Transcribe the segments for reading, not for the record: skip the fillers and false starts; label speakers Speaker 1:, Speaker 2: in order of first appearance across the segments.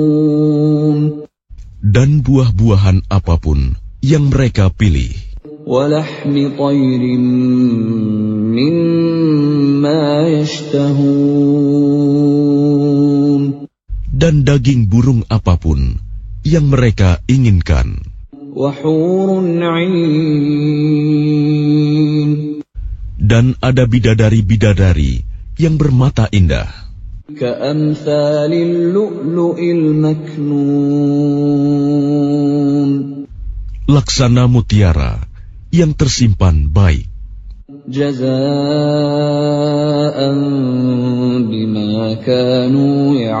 Speaker 1: Dan buah-buahan apapun yang mereka pilih.
Speaker 2: وَلَحْمِ طَيْرٍ مِّمَّا يَشْتَهُونَ
Speaker 1: Dan daging burung apapun yang mereka inginkan.
Speaker 2: وَحُورٌ عِينٌ
Speaker 1: Dan ada bidadari-bidadari yang bermata indah.
Speaker 2: كَأَمْثَالِ اللُّؤْلُؤِ الْمَكْنُونِ
Speaker 1: Laksana mutiara yang tersimpan baik.
Speaker 2: جَزَاءً بِمَا كَانُوا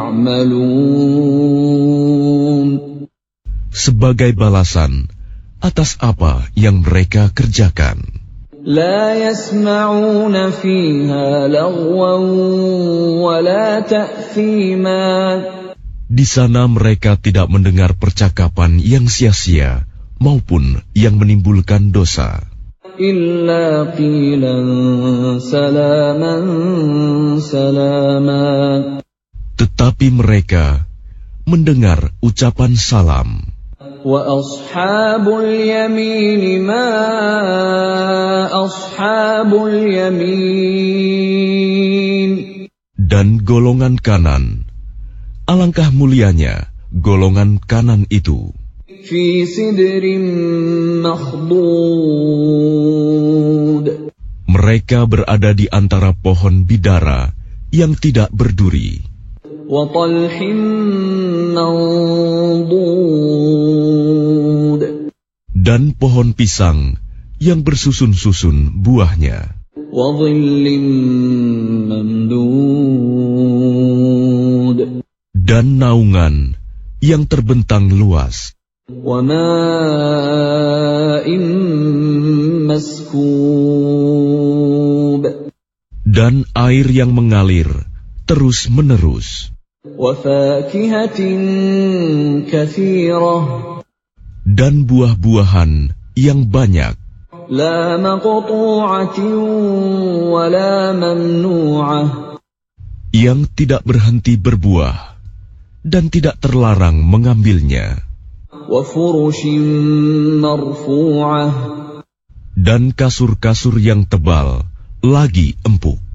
Speaker 2: يَعْمَلُونَ
Speaker 1: Sebagai balasan atas apa yang mereka kerjakan.
Speaker 2: لا يسمعون فيها لغوا ولا تأثيما
Speaker 1: Di sana mereka tidak mendengar percakapan yang sia-sia maupun yang menimbulkan dosa.
Speaker 2: إلا قيلا سلاما سلاما
Speaker 1: Tetapi mereka mendengar ucapan salam.
Speaker 2: وأصحاب اليمين ما أصحاب اليمين
Speaker 1: Dan golongan kanan, alangkah mulianya golongan kanan itu.
Speaker 2: في سدر مخضود
Speaker 1: Mereka berada di antara pohon bidara yang tidak berduri.
Speaker 2: وطلح منضود
Speaker 1: Dan pohon pisang yang bersusun-susun buahnya.
Speaker 2: وظل ممدود
Speaker 1: Dan naungan yang terbentang luas.
Speaker 2: وماء مسكوب
Speaker 1: Dan air yang mengalir terus-menerus.
Speaker 2: وفاكهة كثيرة
Speaker 1: Dan buah-buahan yang banyak.
Speaker 2: لا مقطوعة ولا ممنوعة
Speaker 1: Yang tidak berhenti berbuah dan tidak terlarang mengambilnya.
Speaker 2: وفرش مرفوعة
Speaker 1: Dan kasur-kasur yang tebal lagi empuk.